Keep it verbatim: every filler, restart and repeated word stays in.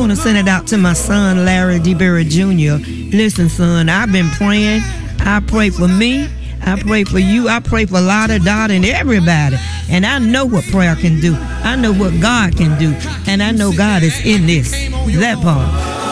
want to send it out to my son, Larry DeBerry Junior Listen, son, I've been praying. I pray for me. I pray for you. I pray for Lotta, Dot, and everybody. And I know what prayer can do. I know what God can do. And I know God is in this. That part.